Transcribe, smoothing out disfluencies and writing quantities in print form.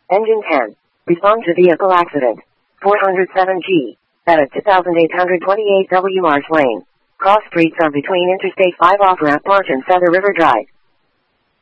Engine 10. Respond to vehicle accident. 407G. At a 2828 W Marsh Lane. Cross streets are between Interstate 5 off-ramp March and Feather River Drive.